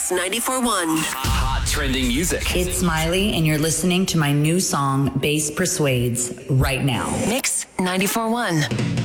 Mix 94.1. Hot trending music. It's Miley, and you're listening to my new song, Bass Persuades, right now. Mix 94.1.